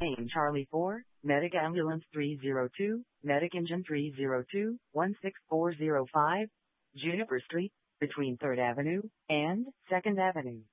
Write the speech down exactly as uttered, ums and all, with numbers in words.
Main Charlie four, Medic Ambulance three zero two, Medic Engine three zero two, one six four zero five, Juniper Street, between third Avenue and second Avenue.